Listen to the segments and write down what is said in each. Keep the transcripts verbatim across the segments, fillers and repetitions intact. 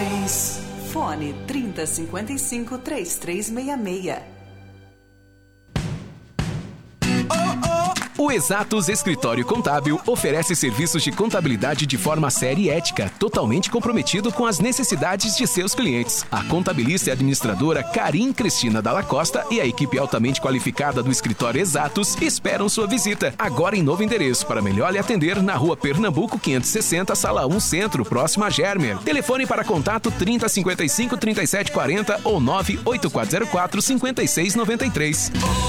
mais. Fone trinta cinquenta e cinco, trinta e três sessenta e seis. O Exatos Escritório Contábil oferece serviços de contabilidade de forma séria e ética, totalmente comprometido com as necessidades de seus clientes. A contabilista e administradora Karim Cristina Dalla Costa e a equipe altamente qualificada do Escritório Exatos esperam sua visita. Agora em novo endereço, para melhor lhe atender, na Rua Pernambuco quinhentos e sessenta, Sala um Centro, próximo a Germer. Telefone para contato trinta cinquenta e cinco, trinta e sete quarenta ou nove oito quatro zero quatro, cinco seis nove três.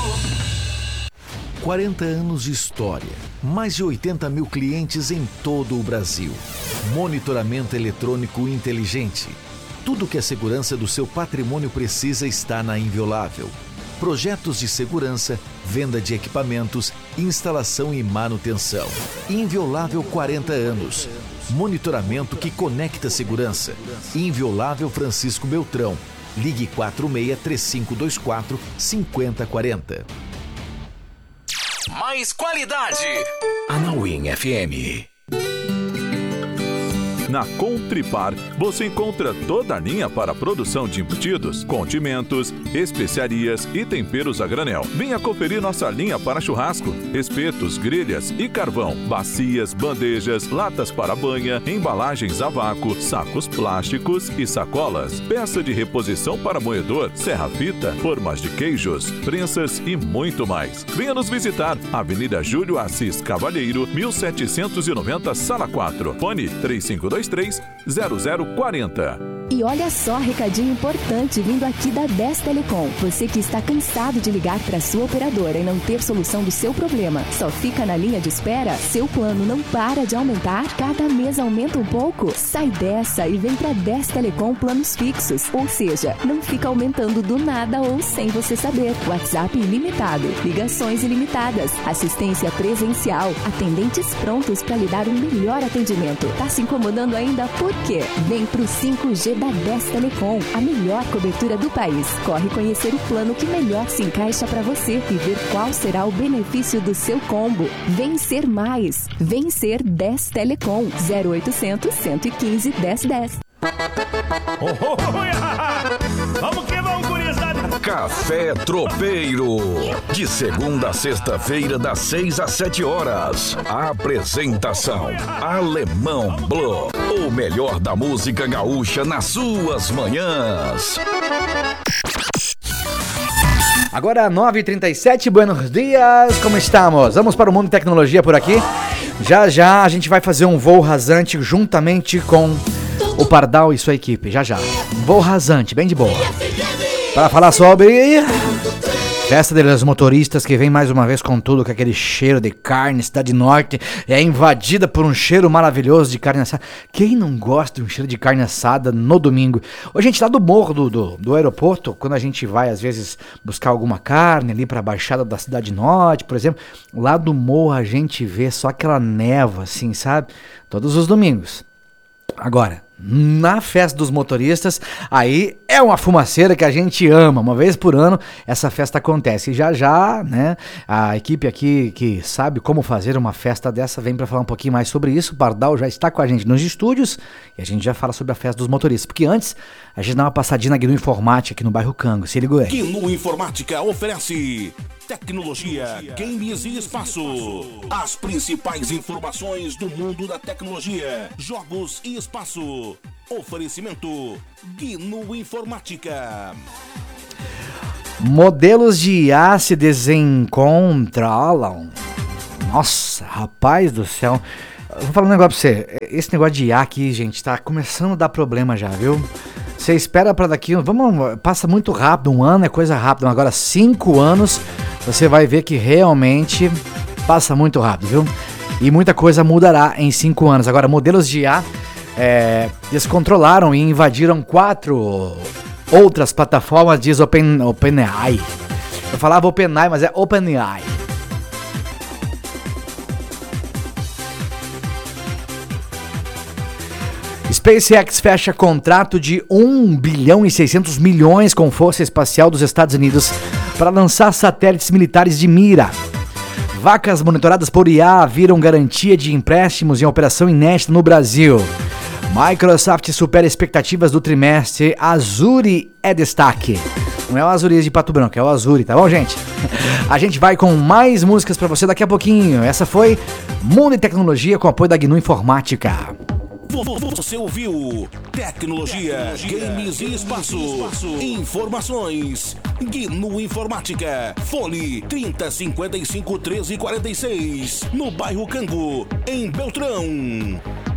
quarenta anos de história, mais de oitenta mil clientes em todo o Brasil. Monitoramento eletrônico inteligente. Tudo que a segurança do seu patrimônio precisa está na Inviolável. Projetos de segurança, venda de equipamentos, instalação e manutenção. Inviolável quarenta anos. Monitoramento que conecta segurança. Inviolável Francisco Beltrão. Ligue quatro seis três cinco dois quatro cinco zero quatro zero. Mais qualidade. Anauim F M. Na Contripar, você encontra toda a linha para a produção de embutidos, condimentos, especiarias e temperos a granel. Venha conferir nossa linha para churrasco, espetos, grelhas e carvão, bacias, bandejas, latas para banha, embalagens a vácuo, sacos plásticos e sacolas, peça de reposição para moedor, serra-fita, formas de queijos, prensas e muito mais. Venha nos visitar, Avenida Júlio Assis Cavalheiro, mil setecentos e noventa, Sala quatro. Fone três cinco dois três zero zero quatro zero. E olha só, recadinho importante vindo aqui da dez Telecom. Você que está cansado de ligar para sua operadora e não ter solução do seu problema, só fica na linha de espera? Seu plano não para de aumentar? Cada mês aumenta um pouco? Sai dessa e vem para dez Telecom Planos Fixos. Ou seja, não fica aumentando do nada ou sem você saber. WhatsApp ilimitado, ligações ilimitadas, assistência presencial, atendentes prontos para lhe dar um melhor atendimento. Tá se incomodando ainda? Por quê? Vem pro cinco G da dez Telecom, a melhor cobertura do país. Corre conhecer o plano que melhor se encaixa para você e ver qual será o benefício do seu combo. Vencer mais. Vencer dez Telecom. zero oitocentos, cento e quinze, dez dez. Oh, oh, oh, vamos que vamos, gurizada! Café Tropeiro, de segunda a sexta-feira, das seis às sete horas. Apresentação: Alemão Blue, o melhor da música gaúcha nas suas manhãs. Agora nove e trinta e sete, buenos dias, como estamos? Vamos para o Mundo Tecnologia por aqui. Já já a gente vai fazer um voo rasante juntamente com o Pardal e sua equipe, já já. Voo rasante, bem de boa. Para falar sobre Festa dos Motoristas, que vem mais uma vez com tudo, com aquele cheiro de carne. Cidade Norte é invadida por um cheiro maravilhoso de carne assada. Quem não gosta de um cheiro de carne assada no domingo? Hoje a gente tá do morro do, do, do aeroporto, quando a gente vai às vezes buscar alguma carne ali pra Baixada da Cidade Norte, por exemplo. Lá do morro a gente vê só aquela névoa assim, sabe? Todos os domingos. Agora, na Festa dos Motoristas, aí é uma fumaceira que a gente ama. Uma vez por ano essa festa acontece. E já já, né, a equipe aqui que sabe como fazer uma festa dessa vem para falar um pouquinho mais sobre isso. O Pardal já está com a gente nos estúdios e a gente já fala sobre a Festa dos Motoristas. Porque antes, a gente dá uma passadinha na Guinu Informática aqui no bairro Cango. Se ligou aí? Guinu Informática oferece tecnologia, games e espaço. As principais informações do mundo da tecnologia, jogos e espaço. Oferecimento Guinu Informática. Modelos de I A se desencontram. Nossa, rapaz do céu. Eu vou falar um negócio pra você. Esse negócio de I A aqui, gente, tá começando a dar problema já, viu? Você espera pra daqui... Vamos, passa muito rápido, um ano é coisa rápida. Agora cinco anos, você vai ver que realmente passa muito rápido, viu? E muita coisa mudará em cinco anos. Agora, modelos de I A é, descontrolaram e invadiram quatro outras plataformas, diz Open, OpenAI. Eu falava OpenAI, mas é OpenAI. SpaceX fecha contrato de um bilhão e seiscentos milhões com Força Espacial dos Estados Unidos para lançar satélites militares de mira. Vacas monitoradas por I A viram garantia de empréstimos em operação inédita no Brasil. Microsoft supera expectativas do trimestre. Azure é destaque. Não é o Azuri de Pato Branco, é o Azuri, tá bom, gente? A gente vai com mais músicas pra você daqui a pouquinho. Essa foi Mundo e Tecnologia com apoio da G N U Informática. Você ouviu Tecnologia, Games e Espaço. Informações G N U Informática. Fone trinta, cinquenta e cinco, treze, quarenta e seis. No bairro Cango, em Beltrão.